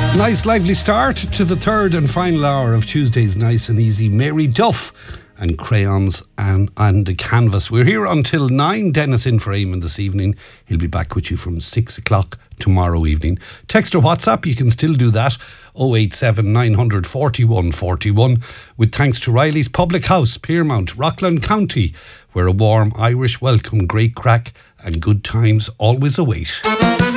Nice lively start to the third and final hour of Tuesday's Nice and Easy. Mary Duff and Crayons and a Canvas. We're here until 9. Dennis in for Eamon this evening. He'll be back with you from 6 o'clock tomorrow evening. Text or WhatsApp, you can still do that. 087 900 41 41. With thanks to Riley's Public House, Piermount, Rockland County, where a warm Irish welcome, great crack and good times always await.